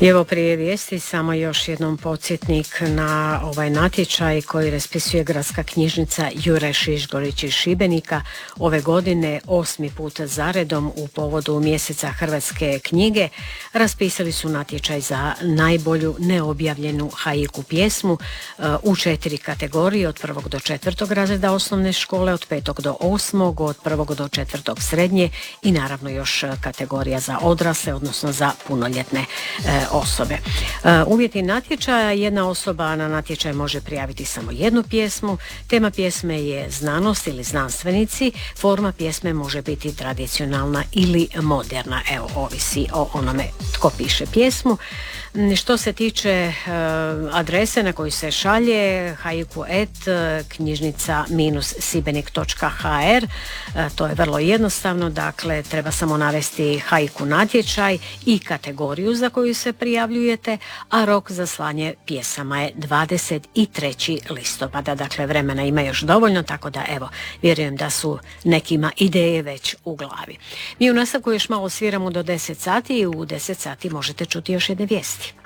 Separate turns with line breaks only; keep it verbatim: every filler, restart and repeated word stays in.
I evo prije vijesti samo još jednom podsjetnik na ovaj natječaj koji raspisuje Gradska knjižnica Juraj Šišgorić iz Šibenika. Ove godine osmi put zaredom u povodu mjeseca hrvatske knjige raspisali su natječaj za najbolju neobjavljenu haiku pjesmu u četiri kategorije, od prvog do četvrtog razreda osnovne škole, od petog do osmog, od prvog do četvrtog srednje i naravno još kategorija za odrasle, odnosno za punoljetne osobe. Uvjeti natječaja: jedna osoba na natječaj može prijaviti samo jednu pjesmu, tema pjesme je znanost ili znanstvenici, forma pjesme može biti tradicionalna ili moderna, evo ovisi o onome tko piše pjesmu. Što se tiče uh, adrese na koju se šalje, haiku et knjižnica sibenik točka ha er, uh, to je vrlo jednostavno, dakle treba samo navesti haiku natječaj i kategoriju za koju se prijavljujete, a rok za slanje pjesama je dvadeset trećeg listopada, dakle vremena ima još dovoljno, tako da evo, vjerujem da su nekima ideje već u glavi. Mi u nastavku još malo sviramo do deset sati i u deset sati možete čuti još jedne vijesti.